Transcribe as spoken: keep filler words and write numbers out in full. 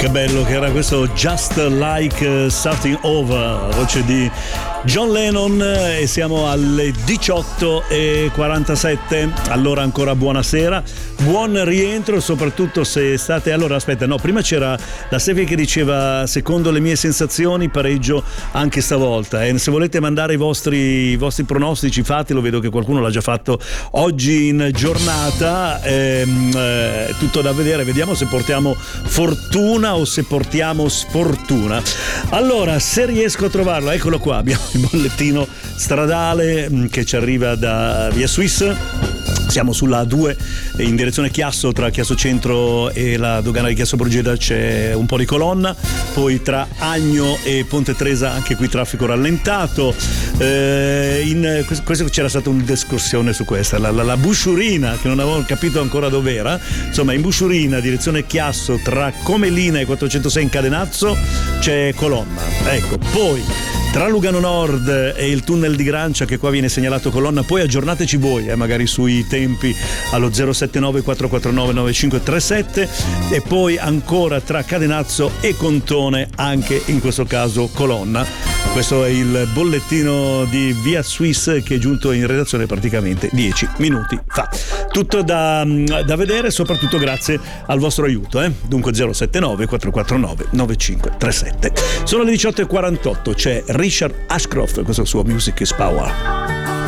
Che bello che era questo Just Like Starting Over, voce di John Lennon, e siamo alle diciotto e quarantasette. Allora ancora buonasera, buon rientro, soprattutto se state... Allora aspetta, no, prima c'era la Steffi che diceva secondo le mie sensazioni pareggio anche stavolta, e se volete mandare i vostri, i vostri pronostici fatelo, vedo che qualcuno l'ha già fatto oggi in giornata. ehm, eh, tutto da vedere, vediamo se portiamo fortuna o se portiamo sfortuna. Allora, se riesco a trovarlo, eccolo qua, abbiamo il bollettino stradale che ci arriva da Via Swiss. Siamo sulla A due in direzione Chiasso, tra Chiasso Centro e la dogana di Chiasso Borgeda c'è un po' di colonna, poi tra Agno e Ponte Tresa anche qui traffico rallentato. Eh, in, questo c'era stata un'escursione su questa, la, la, la Busciurina, che non avevo capito ancora dov'era, insomma in Busciurina direzione Chiasso tra Comelina e quattrocentosei in Cadenazzo c'è colonna, ecco. Poi tra Lugano Nord e il tunnel di Grancia, che qua viene segnalato colonna, poi aggiornateci voi eh, magari sui tempi allo zero sette nove quattro quattro nove nove cinque tre sette, e poi ancora tra Cadenazzo e Contone anche in questo caso colonna. Questo è il bollettino di Via Swiss che è giunto in redazione praticamente dieci minuti fa. Tutto da, da vedere, soprattutto grazie al vostro aiuto. Eh? Dunque zero sette nove quattro quattro nove nove cinque tre sette. Sono le diciotto e quarantotto, c'è Richard Ashcroft, questo è il suo Music is Power.